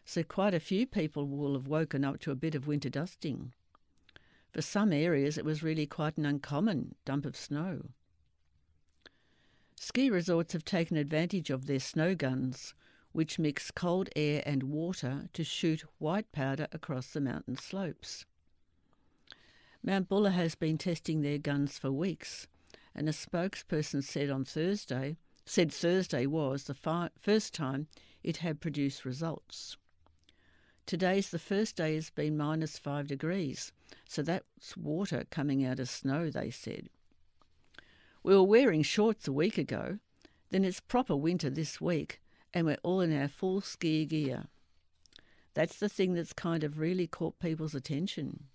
so quite a few people will have woken up to a bit of winter dusting. For some areas, it was really quite an uncommon dump of snow. Ski resorts have taken advantage of their snow guns, which mix cold air and water to shoot white powder across the mountain slopes. Mount Buller has been testing their guns for weeks, and a spokesperson said Thursday was the first time it had produced results. Today's the first day has been -5 degrees, so that's water coming out of snow, they said. We were wearing shorts a week ago, then it's proper winter this week, and we're all in our full ski gear. That's the thing that's kind of really caught people's attention.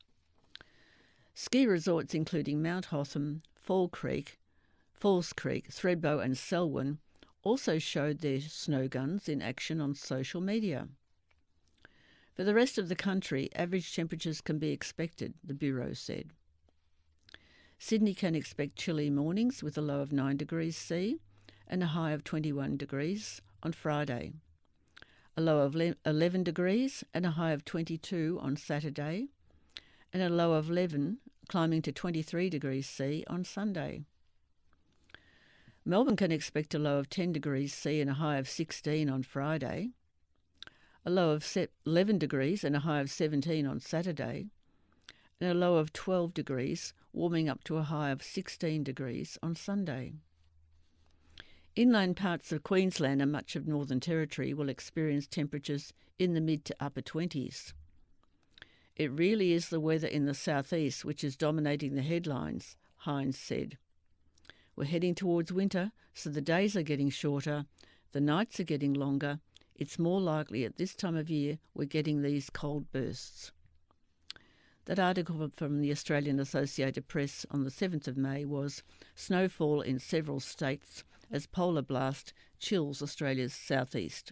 Ski resorts including Mount Hotham, Falls Creek, Thredbo and Selwyn also showed their snow guns in action on social media. For the rest of the country, average temperatures can be expected, the Bureau said. Sydney can expect chilly mornings with a low of 9 degrees C and a high of 21 degrees on Friday, a low of 11 degrees and a high of 22 on Saturday, and a low of 11 climbing to 23 degrees C on Sunday. Melbourne can expect a low of 10 degrees C and a high of 16 on Friday, a low of 11 degrees and a high of 17 on Saturday, and a low of 12 degrees, warming up to a high of 16 degrees on Sunday. Inland parts of Queensland and much of Northern Territory will experience temperatures in the mid to upper 20s. It really is the weather in the southeast which is dominating the headlines, Hines said. We're heading towards winter, so the days are getting shorter, the nights are getting longer. It's more likely at this time of year we're getting these cold bursts. That article from the Australian Associated Press on the 7th of May was Snowfall in Several States as Polar Blast Chills Australia's southeast.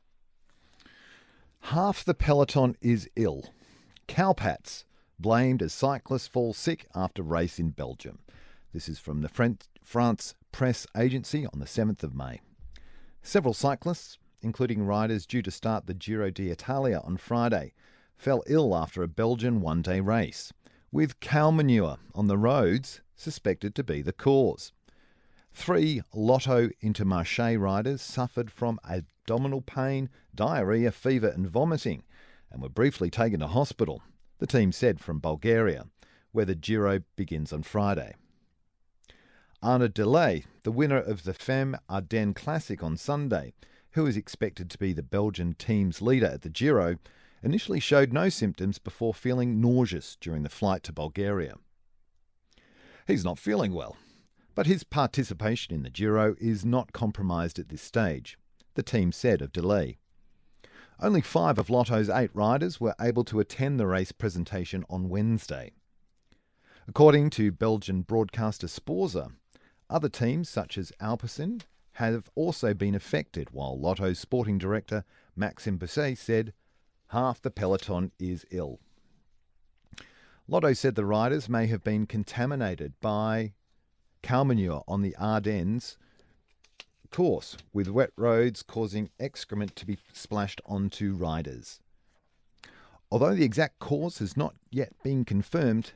Half the peloton is ill. Cowpats blamed as cyclists fall sick after race in Belgium. This is from the France Press Agency on the 7th of May. Several cyclists, including riders due to start the Giro d'Italia on Friday, fell ill after a Belgian one-day race, with cow manure on the roads suspected to be the cause. 3 Lotto Intermarché riders suffered from abdominal pain, diarrhoea, fever and vomiting, and were briefly taken to hospital, the team said from Bulgaria, where the Giro begins on Friday. Arnaud Delay, the winner of the Femme Ardennes Classic on Sunday, who is expected to be the Belgian team's leader at the Giro, initially showed no symptoms before feeling nauseous during the flight to Bulgaria. He's not feeling well, but his participation in the Giro is not compromised at this stage, the team said of Delay. Only 5 of Lotto's 8 riders were able to attend the race presentation on Wednesday. According to Belgian broadcaster Sporza, other teams such as Alpecin have also been affected, while Lotto's sporting director Maxime Busset said, half the peloton is ill. Lotto said the riders may have been contaminated by cow manure on the Ardennes course, with wet roads causing excrement to be splashed onto riders. Although the exact cause has not yet been confirmed,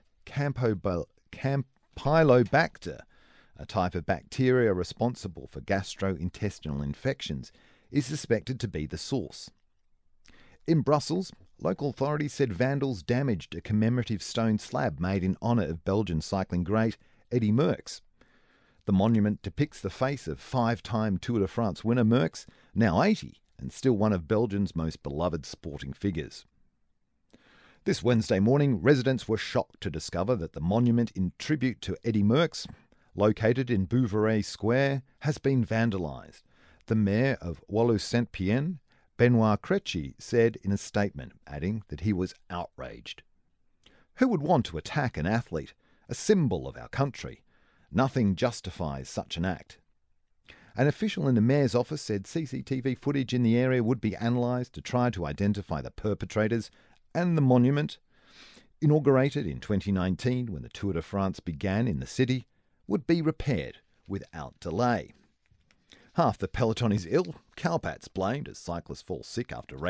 Campylobacter, a type of bacteria responsible for gastrointestinal infections, is suspected to be the source. In Brussels, local authorities said vandals damaged a commemorative stone slab made in honour of Belgian cycling great Eddy Merckx. The monument depicts the face of 5-time Tour de France winner Merckx, now 80, and still one of Belgium's most beloved sporting figures. This Wednesday morning, residents were shocked to discover that the monument in tribute to Eddy Merckx, located in Bouveret Square, has been vandalised. The mayor of Woluwe-Saint-Pierre, Benoit Chrétien, said in a statement, adding that he was outraged. Who would want to attack an athlete, a symbol of our country? Nothing justifies such an act. An official in the mayor's office said CCTV footage in the area would be analysed to try to identify the perpetrators, and the monument, inaugurated in 2019 when the Tour de France began in the city, would be repaired without delay. Half the peloton is ill. Cowpats blamed as cyclists fall sick after